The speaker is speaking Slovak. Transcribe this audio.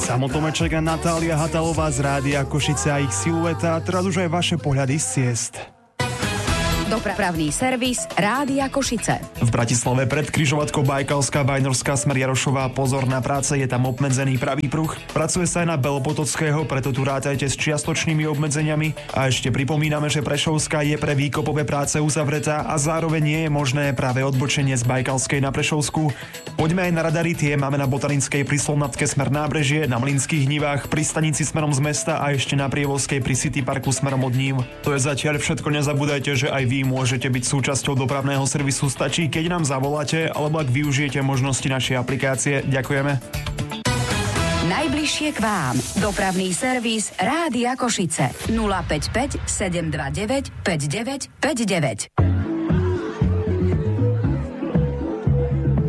Samo Tomeček a Natália Hatalová z Rádia Košice a ich Silueta, a teraz už aj vaše pohľady z ciest. Dopravný servis Rádia Košice. V Bratislave pred križovatkou Bajkalská Vajnorská smer Jarošová pozor na práce, je tam obmedzený pravý pruh. Pracuje sa aj na Belopotockého, preto tu rátajte s čiastočnými obmedzeniami. A ešte pripomíname, že Prešovská je pre výkopové práce uzavretá a zároveň nie je možné práve odbočenie z Bajkalskej na Prešovskú. Poďme aj na radary, tie máme na Botanickej pri Slovnatke smer Nábrežie, na Mlynských nivách, pri stanici smerom z mesta a ešte na Prievozkej pri City Parku smerom od Nív. To je zatiaľ všetko, nezabúdajte, že aj vy môžete byť súčasťou dopravného servisu. Stačí, keď nám zavoláte alebo ak využijete možnosti našej aplikácie. Ďakujeme. Najbližšie k vám. Dopravný servis Rádia Košice. 055 729 5959.